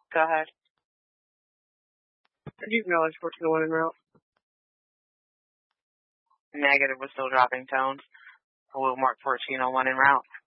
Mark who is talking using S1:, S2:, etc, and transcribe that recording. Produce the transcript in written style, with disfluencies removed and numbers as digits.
S1: Go ahead.
S2: Did you realize 1401 en route?
S1: Negative, we're still dropping tones. We'll mark 1401 en route.